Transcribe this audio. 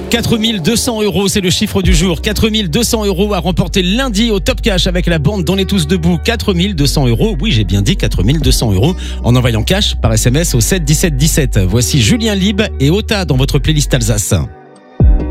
4200 €, c'est le chiffre du jour. 4200 € à remporter lundi au Top Cash avec la bande d'On est tous debout. 4200 €, oui j'ai bien dit 4200 € en envoyant cash par SMS au 7 17 17. Voici Julien Libre et Ota dans votre playlist Alsace.